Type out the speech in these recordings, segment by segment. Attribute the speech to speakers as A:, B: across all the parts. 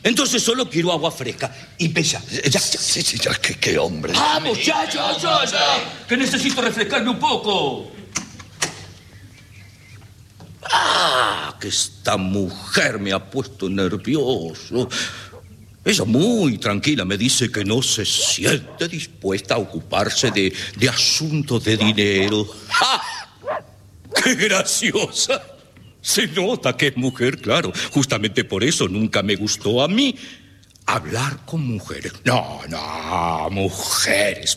A: Entonces solo quiero agua fresca. Y pesa.
B: Ya. ¿Qué hombre?
A: ¡Vamos, ya! Que necesito refrescarme un poco. Que esta mujer me ha puesto nervioso. Ella muy tranquila me dice que no se siente dispuesta a ocuparse de asuntos de dinero. ¡Qué graciosa! Se nota que es mujer, claro. Justamente por eso nunca me gustó a mí hablar con mujeres. No, mujeres.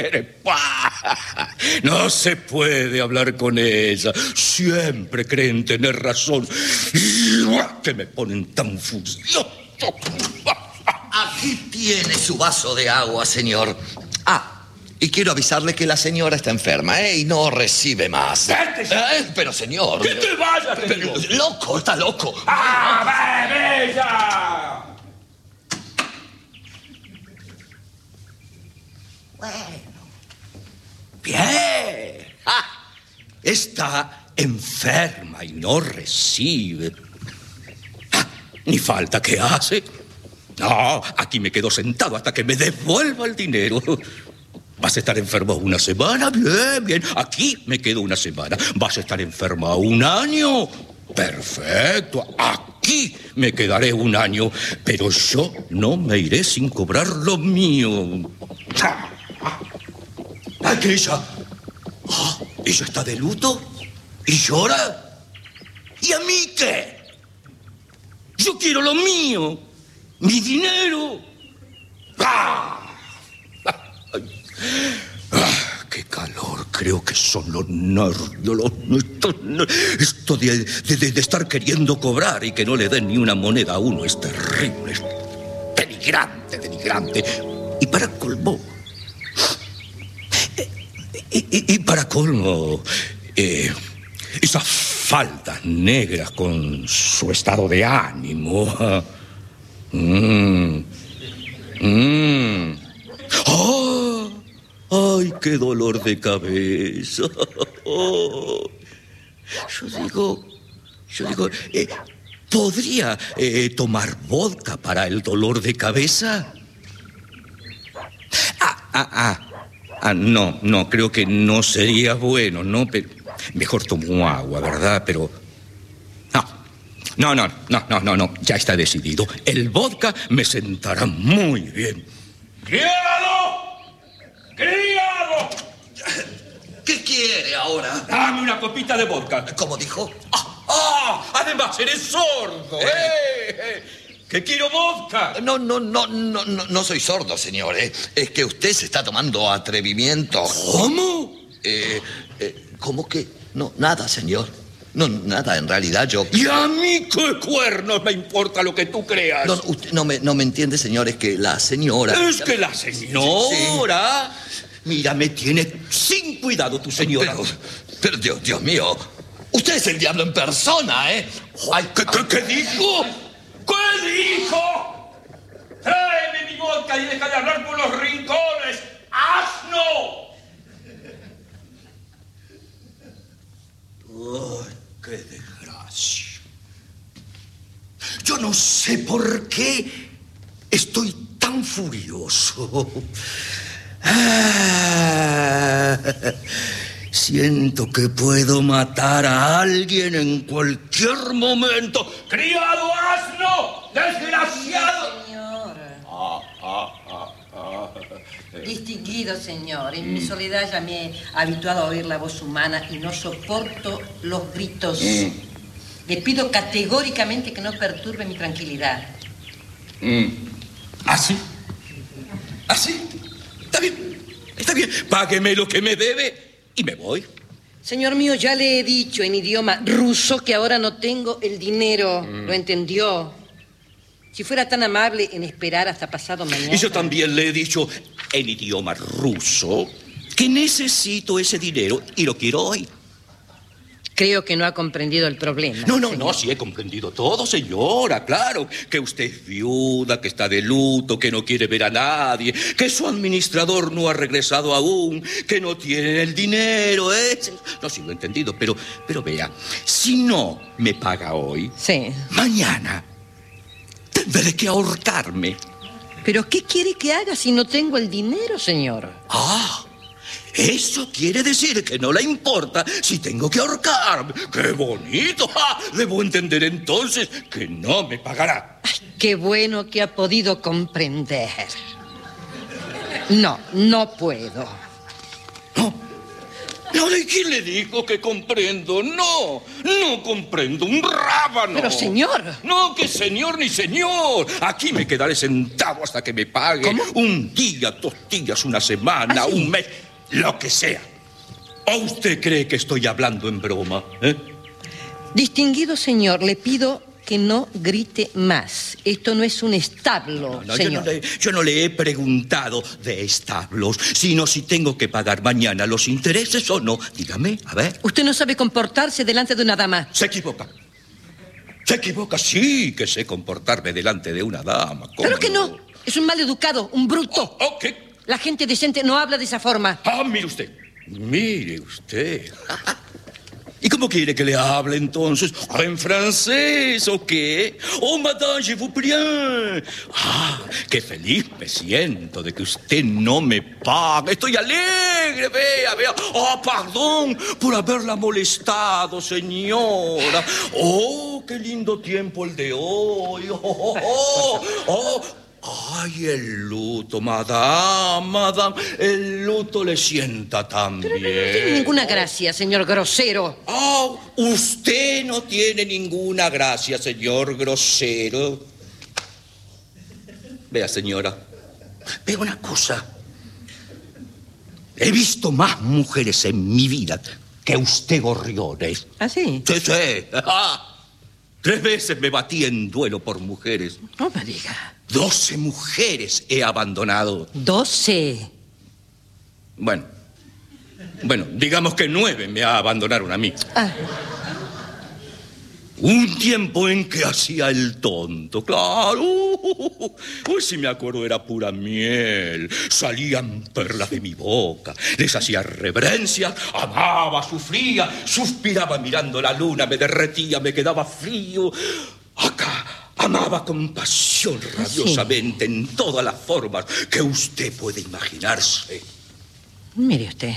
A: No se puede hablar con ellas. Siempre creen tener razón. Que me ponen tan furioso.
B: Aquí tiene su vaso de agua, señor. Y quiero avisarle que la señora está enferma, y no recibe más. Pero, señor...
A: ¡Que te vayas, te digo!
B: ¡Loco! ¡Está loco!
A: ¡Bella!
B: Bueno.
A: Bien. Está enferma y no recibe. Ni falta que hace. No, aquí me quedo sentado hasta que me devuelva el dinero. ¿Vas a estar enfermo una semana? Bien. Aquí me quedo una semana. ¿Vas a estar enferma un año? Perfecto. Aquí me quedaré un año. Pero yo no me iré sin cobrar lo mío. Aquella. ¿Ella está de luto? ¿Y llora? ¿Y a mí qué? Yo quiero lo mío. Mi dinero. ¡Qué calor! Creo que son los nervios. Esto de estar queriendo cobrar y que no le den ni una moneda a uno es terrible. Es denigrante. Y para colmo... esas faldas negras con su estado de ánimo. ¡Ay, qué dolor de cabeza! Yo digo, ¿podría tomar vodka para el dolor de cabeza? No, creo que no sería bueno, ¿no? Pero mejor tomo agua, ¿verdad? Pero... No, ya está decidido. El vodka me sentará muy bien. ¡Criado!
B: ¿Qué quiere ahora?
A: Dame una copita de vodka.
B: ¿Cómo dijo?
A: Además, eres sordo, que quiero vodka.
B: No soy sordo, señor, Es que usted se está tomando atrevimientos.
A: ¿Cómo?
B: ¿Cómo que? No, nada, señor. No, nada, en realidad yo...
A: ¿Y a mí qué cuernos me importa lo que tú creas?
B: No, usted no me entiende, señor, es que la señora...
A: ¿Es que la señora? Sí. Mira, me tiene sin cuidado tu señora.
B: Pero Dios mío, usted es el diablo en persona,
A: ¿Qué dijo? ¿Qué dijo? Tráeme mi vodka y deja de hablar por los rincones, asno. ¡Ay, qué desgracia! Yo no sé por qué estoy tan furioso. Siento que puedo matar a alguien en cualquier momento. ¡Criado asno! ¡Desgraciado!
C: Señor. Distinguido señor, en mi soledad ya me he habituado a oír la voz humana y no soporto los gritos. Le pido categóricamente que no perturbe mi tranquilidad.
A: ¿Así? Está bien. Págueme lo que me debe y me voy.
C: Señor mío, ya le he dicho en idioma ruso que ahora no tengo el dinero. ¿Lo entendió? Si fuera tan amable en esperar hasta pasado mañana.
A: Y yo también le he dicho en idioma ruso que necesito ese dinero y lo quiero hoy.
C: Creo que no ha comprendido el problema.
A: No, sí he comprendido todo, señora, claro. Que usted es viuda, que está de luto, que no quiere ver a nadie, que su administrador no ha regresado aún, que no tiene el dinero, No, sí lo he entendido, pero vea, si no me paga hoy,
C: sí,
A: mañana veré que ahorcarme.
C: ¿Pero qué quiere que haga si no tengo el dinero, señor?
A: Ah, eso quiere decir que no le importa si tengo que ahorcarme. ¡Qué bonito! ¡Ah! Debo entender entonces que no me pagará.
C: Ay, qué bueno que ha podido comprender. No puedo.
A: No, ¿quién le dijo que comprendo? No comprendo un rábano.
C: Pero, señor.
A: No, que señor ni señor. Aquí me quedaré sentado hasta que me pague.
C: ¿Cómo?
A: Un día, 2 días, una semana,
C: ¿Ah, sí?
A: un mes, lo que sea. ¿O usted cree que estoy hablando en broma?
C: Distinguido señor, le pido que no grite más. Esto no es un establo,
A: No,
C: señor.
A: yo no le he preguntado de establos, sino si tengo que pagar mañana los intereses o no. Dígame, a ver.
C: Usted no sabe comportarse delante de una dama.
A: Se equivoca, sí que sé comportarme delante de una dama. ¿Cómo
C: Claro que no. Es un maleducado, un bruto.
A: ¿Qué?
C: La gente decente no habla de esa forma.
A: Ah, mire usted. ¿Y cómo quiere que le hable entonces? ¿En francés o qué? Oh, madame, je vous prie. Ah, qué feliz me siento de que usted no me pague. Estoy alegre, vea. Oh, perdón por haberla molestado, señora. Oh, qué lindo tiempo el de hoy. Ay, el luto, madame, el luto le sienta tan bien.
C: Pero no tiene ninguna gracia, señor grosero.
A: Usted no tiene ninguna gracia, señor grosero. Vea, señora, vea una cosa. He visto más mujeres en mi vida que usted gorriones.
C: ¿Ah, sí?
A: Sí. 3 veces me batí en duelo por mujeres.
C: No me diga.
A: 12 mujeres he abandonado.
C: 12.
A: Bueno, digamos que 9 me abandonaron a mí. Un tiempo en que hacía el tonto, claro. Uy, si me acuerdo, era pura miel. Salían perlas de mi boca. Les hacía reverencias, amaba, sufría, suspiraba mirando la luna, me derretía, me quedaba frío. Acá amaba con pasión rabiosamente,
C: sí,
A: en todas las formas que usted puede imaginarse.
C: Mire usted.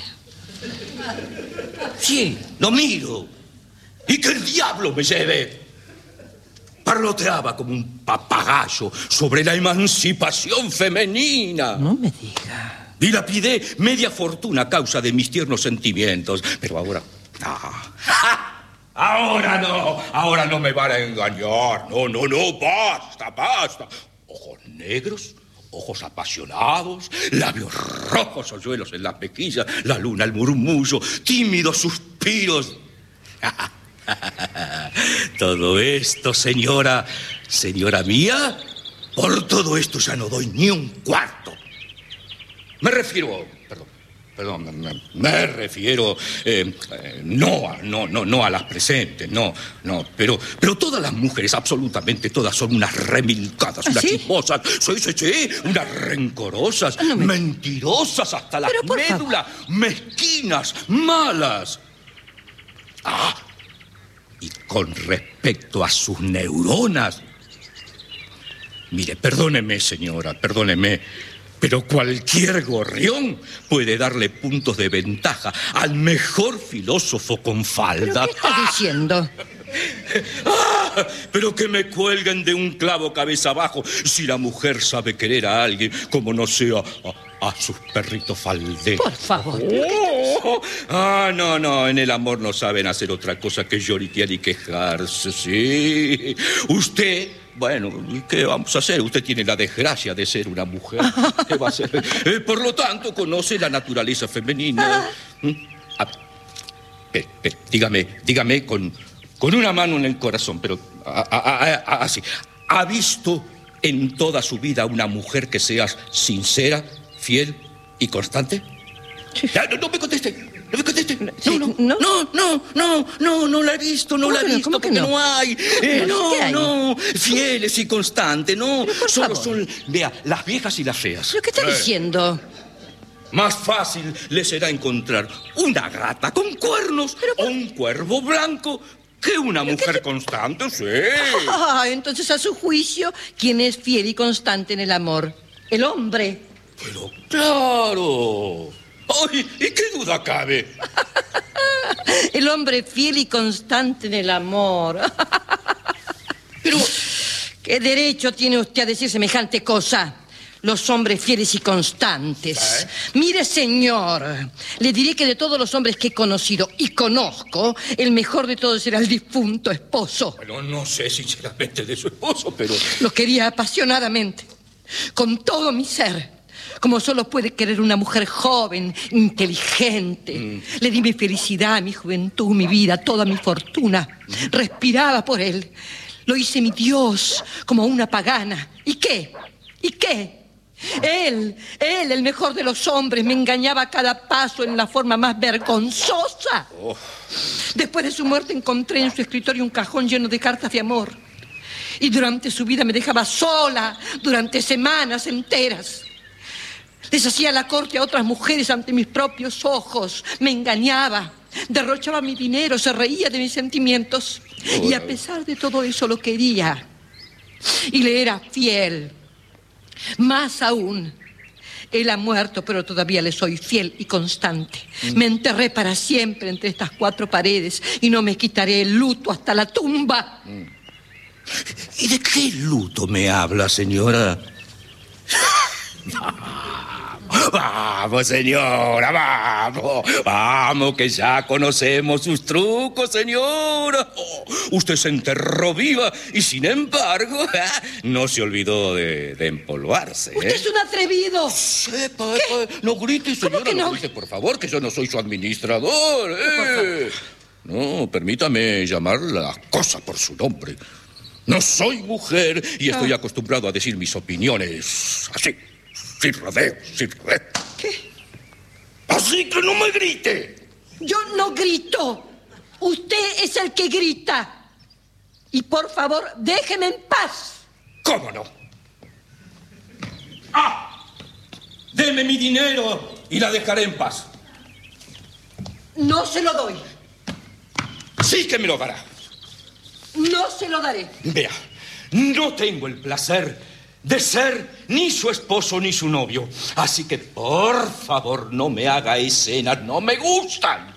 A: Sí, lo miro. Y que el diablo me lleve. Parloteaba como un papagayo sobre la emancipación femenina.
C: No me diga.
A: Dilapidé media fortuna a causa de mis tiernos sentimientos. Pero ahora... Ahora no me van a engañar. No, basta. Ojos negros, ojos apasionados, labios rojos, hoyuelos en las mejillas, la luna, el murmullo, tímidos suspiros. Todo esto, señora mía, por todo esto ya no doy ni un cuarto. Me refiero, me refiero no a las presentes, no, pero todas las mujeres, absolutamente todas, son unas remilcadas, unas chismosas, sí, unas rencorosas, mentirosas hasta la médula, mezquinas, malas. Y con respecto a sus neuronas, mire, perdóneme, señora, pero cualquier gorrión puede darle puntos de ventaja al mejor filósofo con falda.
C: ¿Pero qué está diciendo?
A: Pero que me cuelguen de un clavo cabeza abajo si la mujer sabe querer a alguien como no sea a sus perritos falderos.
C: Por favor.
A: No, en el amor no saben hacer otra cosa que lloriquear y quejarse, sí. Usted, bueno, ¿qué vamos a hacer? Usted tiene la desgracia de ser una mujer. ¿Qué va a hacer? Por lo tanto, conoce la naturaleza femenina. Dígame con una mano en el corazón, pero así. ¿Ha visto en toda su vida una mujer que sea sincera, fiel y constante?
C: Sí.
A: No me conteste.
C: Sí,
A: No la he visto,
C: ¿Cómo que
A: porque no hay.
C: No,
A: Fieles y constantes, no. Solo
C: favor.
A: son, vea, las viejas y las feas.
C: ¿Pero qué está diciendo?
A: Más fácil le será encontrar una gata con cuernos o un cuervo blanco Que una mujer constante, sí.
C: Entonces, a su juicio, ¿quién es fiel y constante en el amor? El hombre.
A: Pero claro. Ay, ¿y qué duda cabe?
C: El hombre fiel y constante en el amor.
A: Pero...
C: ¿qué derecho tiene usted a decir semejante cosa? Los hombres fieles y constantes. Mire, señor, le diré que de todos los hombres que he conocido y conozco, el mejor de todos era el difunto esposo.
A: Bueno, no sé sinceramente de su esposo, pero...
C: Lo quería apasionadamente, con todo mi ser, como solo puede querer una mujer joven, inteligente. Le di mi felicidad, mi juventud, mi vida, toda mi fortuna. Respiraba por él. Lo hice mi Dios, como una pagana. ¿Y qué? ¿Y qué? Él, el mejor de los hombres, me engañaba a cada paso en la forma más vergonzosa. Después de su muerte encontré en su escritorio un cajón lleno de cartas de amor. Y durante su vida me dejaba sola durante semanas enteras. Les hacía la corte a otras mujeres ante mis propios ojos. Me engañaba, derrochaba mi dinero, se reía de mis sentimientos. Y a pesar de todo eso lo quería. Y le era fiel. Más aún, él ha muerto, pero todavía le soy fiel y constante. Me enterré para siempre entre estas cuatro paredes y no me quitaré el luto hasta la tumba.
A: ¿Y de qué luto me habla, señora? Vamos, señora, vamos. Vamos, que ya conocemos sus trucos, señora. Usted se enterró viva y, sin embargo, no se olvidó de empolvarse.
C: Usted es un atrevido.
A: Sepa, no grite, señora.
C: ¿Cómo que no?
A: No grite, por favor, que yo no soy su administrador. No, permítame llamar las cosas por su nombre. No soy mujer y estoy acostumbrado a decir mis opiniones así. Sin rodeo, sin rodeo.
C: ¿Qué?
A: Así que no me grite.
C: Yo no grito. Usted es el que grita. Y por favor, déjeme en paz.
A: ¿Cómo no? Deme mi dinero y la dejaré en paz.
C: No se lo doy.
A: Sí que me lo dará.
C: No se lo daré.
A: Vea, no tengo el placer de ser ni su esposo ni su novio. Así que, por favor, no me haga escenas, no me gustan.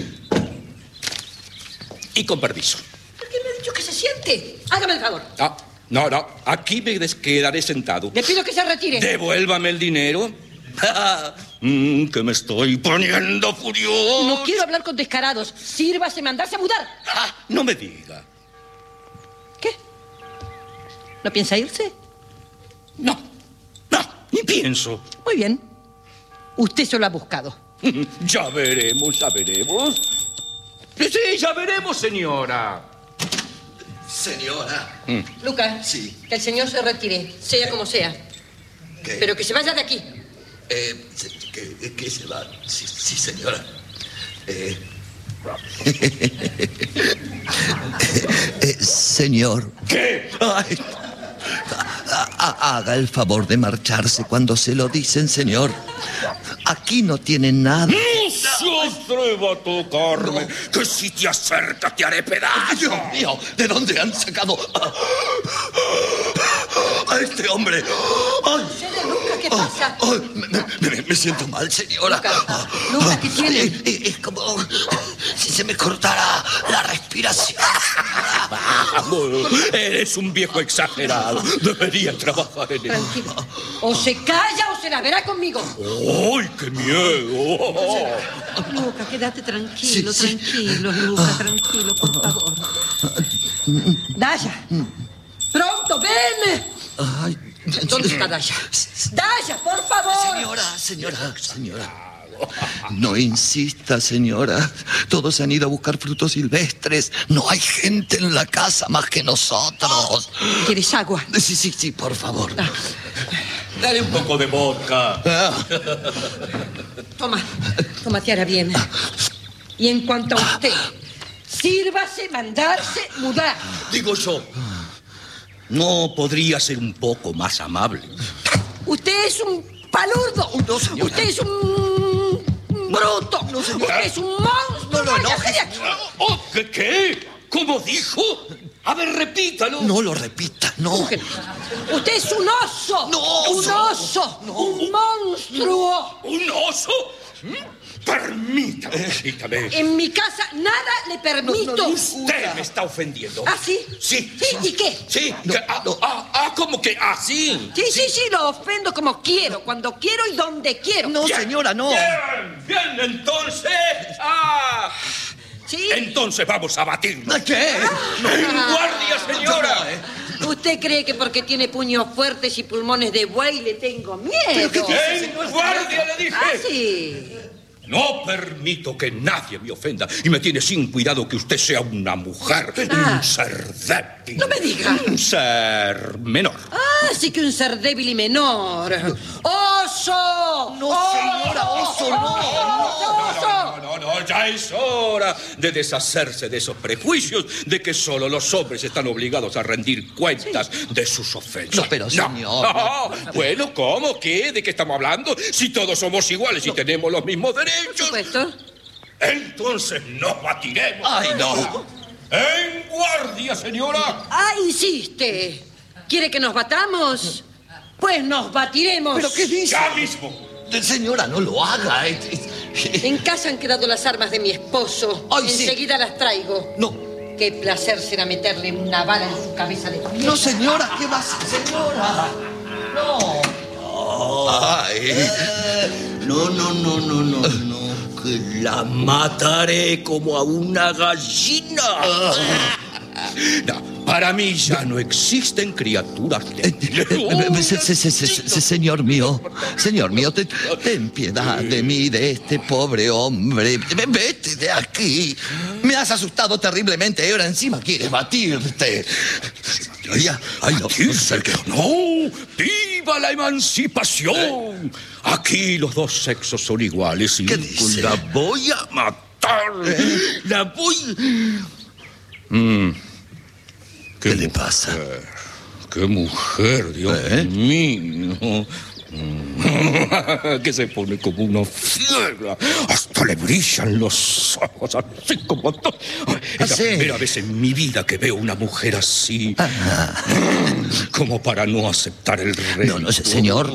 A: Y con permiso.
C: ¿Por qué me ha dicho que se siente? Hágame el favor.
A: No, aquí me quedaré sentado.
C: Le pido que se retire.
A: Devuélvame el dinero. Que me estoy poniendo furioso.
C: No quiero hablar con descarados. Sírvase mandarse a mudar.
A: No me diga.
C: ¿Qué? ¿No piensa irse?
A: No, ni pienso.
C: Muy bien. Usted se lo ha buscado.
A: Ya veremos. Sí, ya veremos, señora.
B: Señora.
C: Lucas,
B: Sí.
C: que el señor se retire, sea como sea.
B: ¿Qué?
C: Pero que se vaya de aquí.
B: ¿Qué se va? Sí, señora. Señor.
A: ¿Qué?
B: Ay, haga el favor de marcharse cuando se lo dicen, señor. Aquí no tiene nada.
A: ¡No se atreva a tocarme!
B: No.
A: ¡Que si te acercas te haré pedazos!
B: Dios mío, ¿de dónde han sacado a este hombre? ¡Ay!
C: Lucas, ¿qué pasa?
B: Me siento mal, señora.
C: Lucas, ¿qué tiene?
B: Es como si se me cortara la respiración.
A: Vamos, eres un viejo exagerado. Debería trabajar en él.
C: Tranquilo. O se calla o se la verá conmigo.
A: ¡Ay, qué miedo!
C: Lucas, quédate tranquilo,
B: Sí.
C: tranquilo, Lucas, tranquilo, por favor. Daya, pronto, ven.
B: Ay,
C: ¿Dónde está Daya? Daya, por favor.
B: Señora. No insista, señora. Todos han ido a buscar frutos silvestres. No hay gente en la casa más que nosotros.
C: ¿Quieres agua?
B: Sí, por favor.
A: Dale un poco de vodka.
C: Toma, te hará bien. Y en cuanto a usted, sírvase mandarse mudar.
A: Digo yo, ¿no podría ser un poco más amable?
C: Usted es un palurdo.
B: No, señora.
C: Usted es un bruto.
B: No, señora.
C: Usted es un monstruo.
B: No,
C: Váyase de aquí.
A: ¿Qué? ¿Cómo dijo? A ver, repítalo.
B: No lo repita, no.
C: Usted es un oso.
B: No,
C: un oso.
B: No.
C: Un monstruo.
A: ¿Un oso? Permítame.
C: En mi casa nada le permito.
A: Usted me está ofendiendo.
C: ¿Ah, sí?
A: Sí.
C: ¿Sí? ¿Y qué?
A: Sí. ¿Cómo que así?
C: Sí, lo ofendo como quiero, cuando quiero y donde quiero.
B: No, señora, no.
A: Bien, entonces.
C: ¿Sí?
A: Entonces vamos a batirnos.
B: ¿Qué?
A: ¡En guardia, señora!
C: ¿Usted cree que porque tiene puños fuertes y pulmones de buey le tengo miedo?
A: ¡En guardia, le dije!
C: ¿Ah, sí?
A: No permito que nadie me ofenda y me tiene sin cuidado que usted sea una mujer, un ser débil.
C: No me diga.
A: Un ser menor.
C: Sí que un ser débil y menor. ¡Oso!
B: No, señora, oso,
A: No, ya es hora de deshacerse de esos prejuicios de que solo los hombres están obligados a rendir cuentas de sus ofensas.
B: No, pero señor.
A: Bueno, ¿cómo? ¿Qué? ¿De qué estamos hablando? Si todos somos iguales y tenemos los mismos derechos.
C: Por supuesto.
A: Entonces nos batiremos.
B: Ay, no.
A: ¡En guardia, señora!
C: Insiste. ¿Quiere que nos batamos? Pues nos batiremos.
B: ¿Pero qué dice?
A: ¡Ya mismo!
B: Señora, no lo haga.
C: En casa han quedado las armas de mi esposo.
B: Ay, sí.
C: Enseguida las traigo.
B: No.
C: Qué placer será meterle una bala en su cabeza de
B: No, señora, ¿qué va a hacer, señora? No.
A: Ay. No, que la mataré como a una gallina. No, para mí ya no existen criaturas
B: Señor mío, ten piedad de mí, de este pobre hombre. Vete de aquí. Me has asustado terriblemente y ahora encima quieres batirte.
A: No, ¡viva la emancipación! Aquí los dos sexos son iguales y
B: ¿Qué dice?
A: la voy a matar. La voy...
B: ¿Qué le pasa?
A: ¡Qué mujer, Dios mío! Que se pone como una fiera. Hasta le brillan los ojos, así como... Es la primera vez en mi vida que veo una mujer así. Como para no aceptar el reto.
B: No, señor.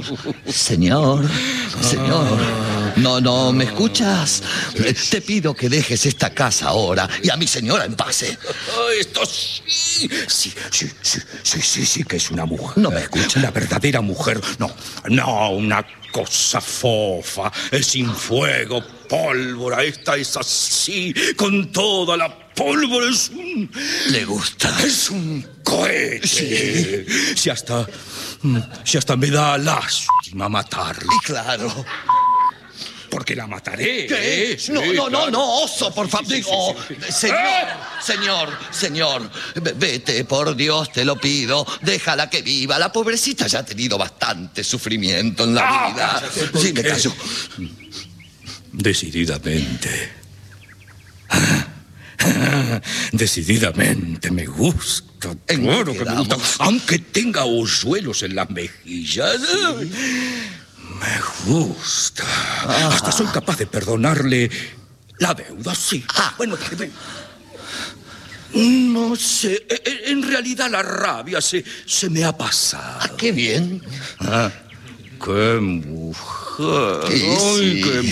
B: No, ¿me escuchas? Te pido que dejes esta casa ahora y a mi señora en paz.
A: Esto sí que es una mujer.
B: No me escucha.
A: Una verdadera mujer. No, una cosa fofa, sin fuego, pólvora. Esta es así, con toda la pólvora.
B: Le gusta.
A: Es un cohete.
B: Sí.
A: Si hasta me da lástima matarlo.
B: Y claro.
A: Porque la mataré.
B: ¿Qué?
A: Sí,
B: No,
A: claro.
B: oso, por favor. Digo, señor, vete, por Dios, te lo pido. Déjala que viva. La pobrecita ya ha tenido bastante sufrimiento en la vida. Sí, me callo.
A: Decididamente me gusta. Claro que me gusta. Aunque tenga hoyuelos en las mejillas. Sí. Me gusta. Hasta soy capaz de perdonarle la deuda, sí. Bueno, no sé. En realidad la rabia se me ha pasado.
B: ¡Qué bien!
A: ¡Qué mujer!
B: Sí.
A: ¡Qué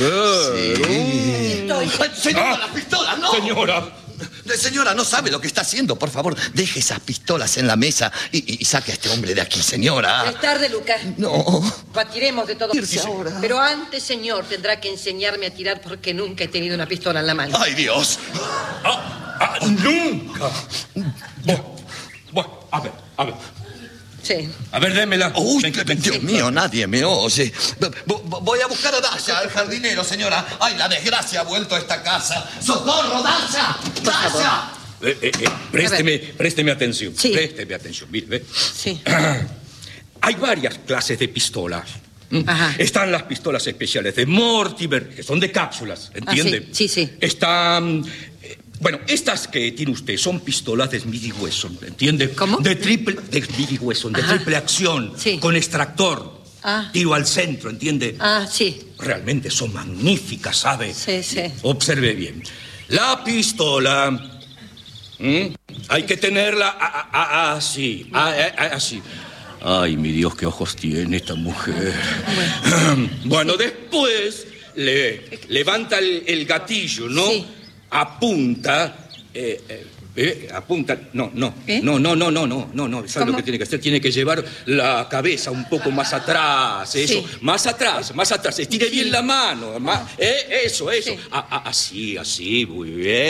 A: mujer!
B: Sí. Señora, las pistolas, no.
A: Señora,
B: no sabe lo que está haciendo. Por favor, deje esas pistolas en la mesa y saque a este hombre de aquí, señora.
C: Es tarde, Lucas.
B: No.
C: Batiremos de todo.
B: Irse ahora.
C: Pero antes, señor, tendrá que enseñarme a tirar porque nunca he tenido una pistola en la mano.
B: ¡Ay, Dios!
A: ¡Nunca! Bueno, a ver.
C: Sí.
A: A ver, démela.
B: Uy, Dios mío, nadie me oye. Voy a buscar a Dasha, al jardinero, señora. ¡Ay, la desgracia ha vuelto a esta casa! ¡Socorro, Dasha! ¡Dasha!
A: Présteme atención.
C: Sí.
A: Présteme atención. Mire, ve.
C: Sí.
A: Hay varias clases de pistolas.
C: Ajá.
A: Están las pistolas especiales de Mortimer, que son de cápsulas, ¿entiende?
C: Sí.
A: Están... Bueno, estas que tiene usted son pistolas de Smith & Wesson, ¿entiende?
C: ¿Cómo?
A: De Smith & Wesson, de triple acción,
C: sí.
A: Con extractor, tiro al centro, ¿entiende?
C: Sí.
A: Realmente son magníficas, ¿sabe?
C: Sí.
A: Observe bien. La pistola Hay que tenerla así, así. Ay, mi Dios, qué ojos tiene esta mujer. Bueno, después levanta el gatillo, ¿no?
C: Sí.
A: Apunta. Apunta. No. ¿Sabes lo que tiene que hacer? Tiene que llevar la cabeza un poco más atrás. Eso.
C: Sí.
A: Más atrás. Estire bien la mano. Eso.
C: Sí.
A: Así. Muy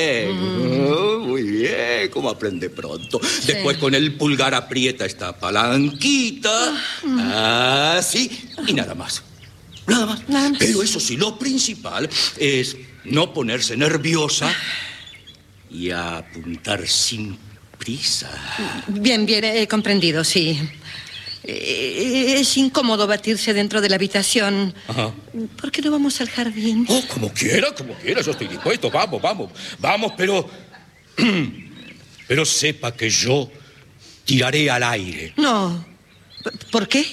A: bien. ¿Cómo aprende pronto?
C: Sí.
A: Después con el pulgar aprieta esta palanquita. Así. Y nada más. Nada más. Pero eso sí, lo principal es no ponerse nerviosa y apuntar sin prisa.
C: Bien, he comprendido, sí. Es incómodo batirse dentro de la habitación.
A: Ajá.
C: ¿Por qué no vamos al jardín?
A: Oh, como quiera, yo estoy dispuesto. Vamos, pero sepa que yo tiraré al aire.
C: No. ¿Por qué?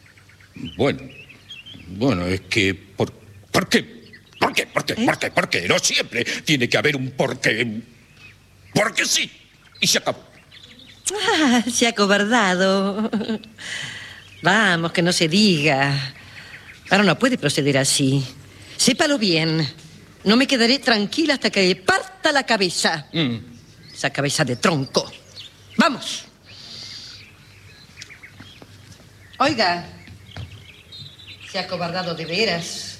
A: Bueno, es que... ¿Por qué? ¿Por qué? No siempre tiene que haber un porqué. Porque sí. Y se acabó.
C: Se ha acobardado. Vamos, que no se diga. Ahora no puede proceder así. Sépalo bien. No me quedaré tranquila hasta que le parta la cabeza. Esa cabeza de tronco. Vamos. Oiga. Se ha acobardado de veras.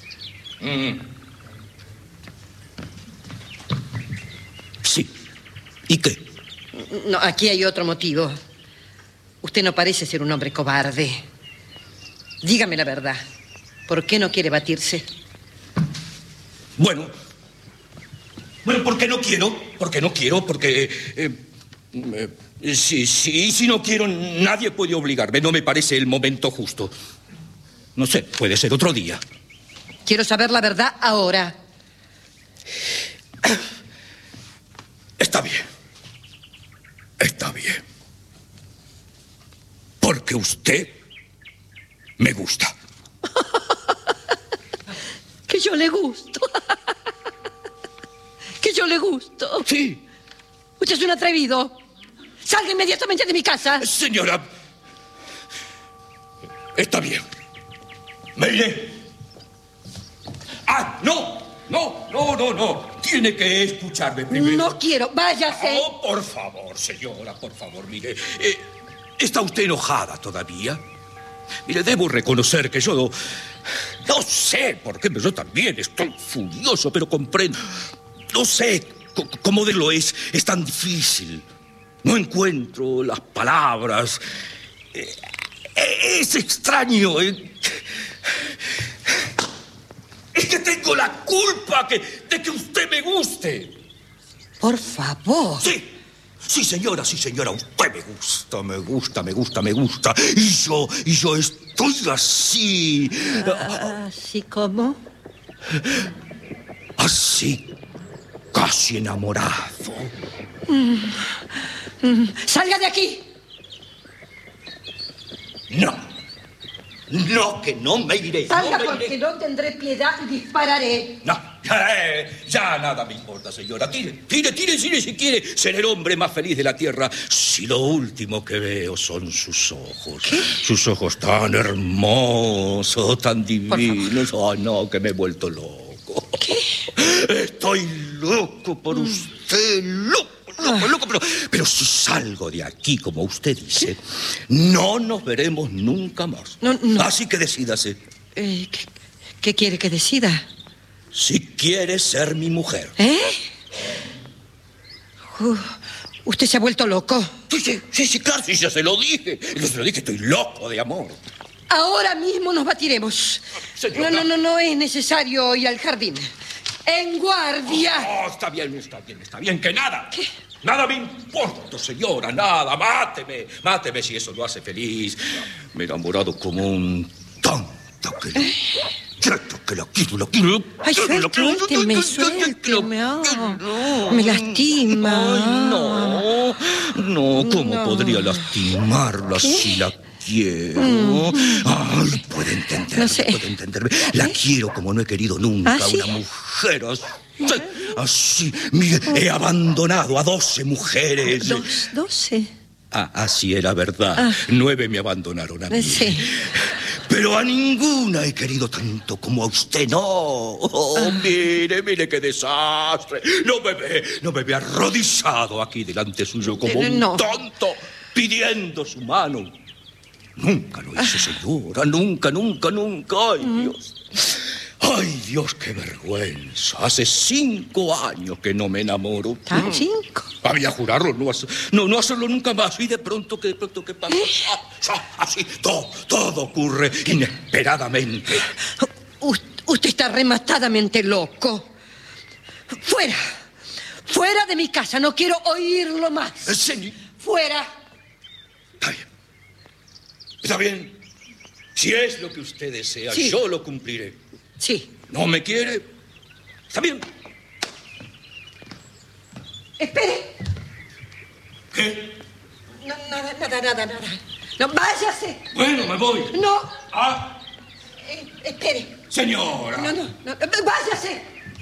A: Sí. ¿Y qué?
C: No, aquí hay otro motivo. Usted no parece ser un hombre cobarde. Dígame la verdad. ¿Por qué no quiere batirse?
A: Bueno, porque no quiero. Porque si no quiero, nadie puede obligarme. No me parece el momento justo. No sé, puede ser otro día.
C: Quiero saber la verdad ahora.
A: Está bien. Porque usted me gusta.
C: Que yo le gusto. Que yo le gusto.
A: Sí.
C: Usted es un atrevido. Salga inmediatamente de mi casa.
A: Señora. Está bien. Me iré. No. Tiene que escucharme primero.
C: No quiero. Váyase.
A: Oh, por favor, señora, mire. ¿Está usted enojada todavía? Mire, debo reconocer que yo no sé por qué, pero yo también estoy furioso, pero comprendo. No sé cómo de lo es tan difícil. No encuentro las palabras. Es extraño. Es que tengo la culpa de que usted me guste.
C: Por favor.
A: Sí, señora, usted me gusta. Y yo estoy así.
C: ¿Así cómo?
A: Así, casi enamorado.
C: ¡Salga de aquí!
A: No, que no me iré.
C: Salga, porque no tendré piedad y dispararé.
A: No, ya nada me importa, señora. Tire si quiere ser el hombre más feliz de la tierra. Si lo último que veo son sus ojos.
C: ¿Qué?
A: Sus ojos tan hermosos, tan divinos. Ay, no, que me he vuelto loco.
C: ¿Qué?
A: Estoy loco por usted, loco, pero si salgo de aquí, como usted dice, no nos veremos nunca más.
C: No.
A: Así que decídase.
C: ¿Qué quiere que decida?
A: Si quiere ser mi mujer.
C: Usted se ha vuelto loco.
A: Sí, claro, sí, ya se lo dije. Estoy loco de amor.
C: Ahora mismo nos batiremos.
A: Señora.
C: No es necesario ir al jardín. ¡En guardia!
A: Oh, está bien, que nada.
C: ¿Qué?
A: Nada me importa, señora, nada. Máteme si eso lo hace feliz. Me he enamorado como un tonto que la quiero.
C: Ay, suélteme. Me lastima.
A: Ay, no, ¿cómo podría lastimarla si la quiero? Ay, puede entenderme,
C: No sé.
A: puede entenderme. La quiero como no he querido nunca
C: ¿Ah, sí?
A: una mujer así. Así, mire, he abandonado a 12 mujeres.
C: 12.
A: Así era verdad. 9 me abandonaron a mí.
C: Sí.
A: Pero a ninguna he querido tanto como a usted, no. Mire qué desastre. No me ve arrodillado aquí delante suyo como un tonto, pidiendo su mano. Nunca lo hice, señora, nunca. Ay, Dios. Ay, Dios, qué vergüenza. Hace 5 años que no me enamoro.
C: ¿5?
A: Había jurarlo, no hacerlo nunca más. Y de pronto, ¿qué pasa? Así, todo ocurre inesperadamente.
C: Usted está rematadamente loco. Fuera de mi casa. No quiero oírlo más.
A: Señor.
C: Fuera.
A: Está bien. Si es lo que usted desea, sí, yo lo cumpliré.
C: Sí.
A: ¿No me quiere? Está bien.
C: Espere.
A: ¿Qué?
C: No, nada. No, váyase.
A: Bueno, me voy.
C: No. Espere.
A: Señora.
C: No. Váyase.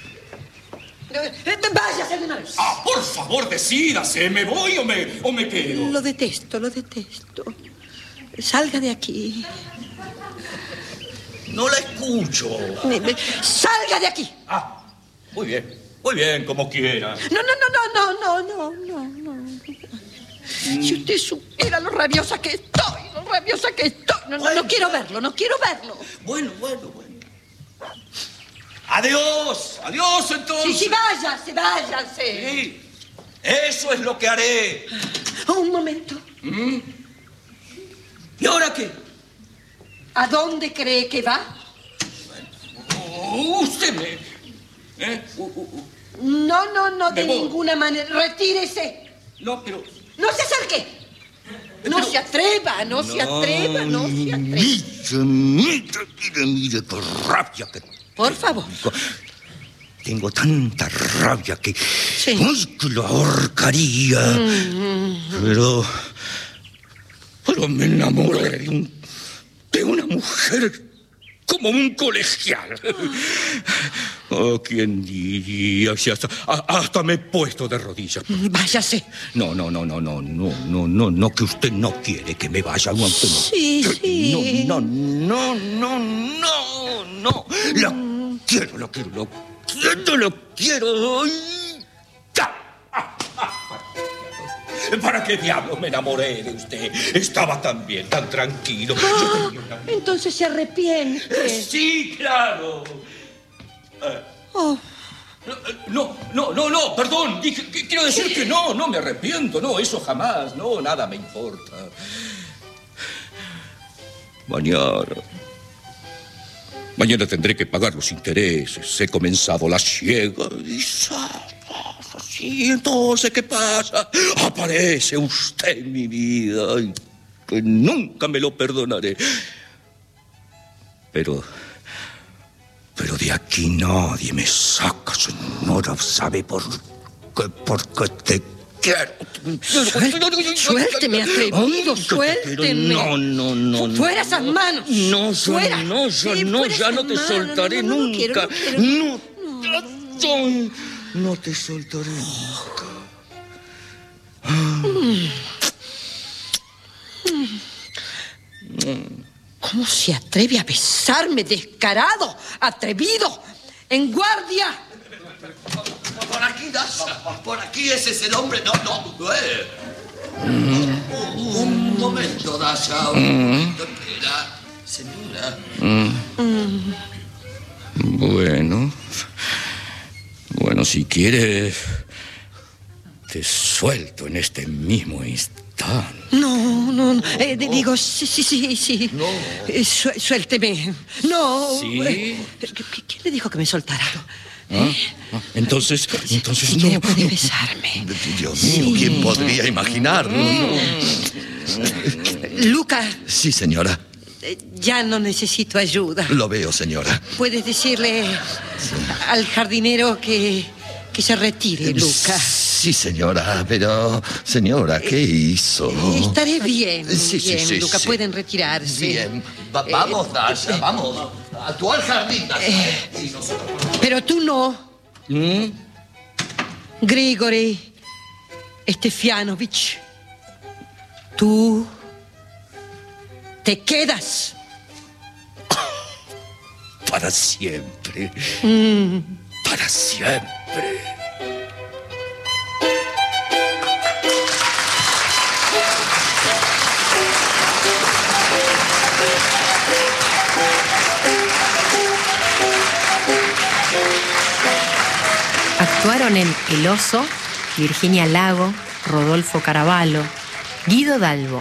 C: Váyase de una vez.
A: Por favor, decídase. ¿Me voy o me quedo?
C: Lo detesto. Salga de aquí.
A: No la escucho.
C: ¡Salga de aquí!
A: Muy bien, como quiera.
C: No. Si usted supiera lo rabiosa que estoy. No quiero verlo.
A: Bueno. Adiós, entonces.
C: Sí, váyase.
A: Sí, eso es lo que haré.
C: Un momento.
A: ¿Y ahora qué?
C: ¿A dónde cree que va?
A: Usted me...
C: No, de ninguna manera. Retírese.
A: No, pero...
C: No se acerque. No se atreva.
A: Mire qué rabia que...
C: Por favor.
A: Tengo tanta rabia que...
C: Sí.
A: ¡Ay, que la ahorcaría! Pero me enamoré de una mujer como un colegial. ¿Quién diría? Si hasta me he puesto de rodillas.
C: Váyase.
A: No, que usted no quiere que me vaya. No,
C: sí.
A: No. Lo quiero. ¿Para qué diablos me enamoré de usted? Estaba tan bien, tan tranquilo.
C: Entonces se arrepiente.
A: Sí, claro. No, perdón. Quiero decir que no me arrepiento. No, eso jamás. No, nada me importa. Mañana tendré que pagar los intereses. He comenzado la siega. Sí, entonces, ¿qué pasa? Aparece usted en mi vida y que nunca me lo perdonaré. Pero de aquí nadie me saca, señora. ¿Sabe por qué te quiero?
C: Suélteme, atrevido, suélteme.
A: No.
C: Fuera esas manos.
A: Fuera. Ya no te soltaré nunca. No te soltaré nunca.
C: ¿Cómo se atreve a besarme, descarado, atrevido, en guardia?
B: Por aquí, Dasha. Por aquí, ese es el hombre. No. Un momento, Dasha. Espera, señora.
A: Bueno, si quieres, te suelto en este mismo instante.
C: No. Digo, sí.
B: No.
C: Suélteme. No.
A: ¿Sí?
C: ¿Quién le dijo que me soltara?
A: Entonces
C: no puede besarme.
B: Dios mío, ¿quién podría imaginarlo?
C: Luca.
B: Sí, señora.
C: Ya no necesito ayuda.
B: Lo veo, señora.
C: ¿Puedes decirle al jardinero que se retire, Luca?
B: Sí, señora, pero... Señora, ¿qué hizo?
C: Estaré bien,
B: Sí,
C: Luca, pueden retirarse.
B: Bien, vamos, Dasha, vamos. A tu jardín, Dasha.
C: Pero tú no. Grigori Stefanovich, tú te quedas.
A: Para siempre. Para siempre.
D: Actuaron en El Oso, Virginia Lago, Rodolfo Caravallo, Guido Dalbo.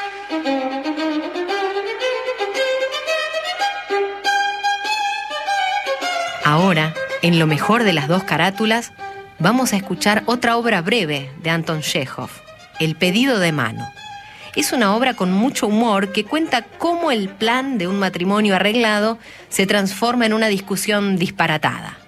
D: Ahora, en lo mejor de las dos carátulas, vamos a escuchar otra obra breve de Anton Chejov, El pedido de mano. Es una obra con mucho humor que cuenta cómo el plan de un matrimonio arreglado se transforma en una discusión disparatada.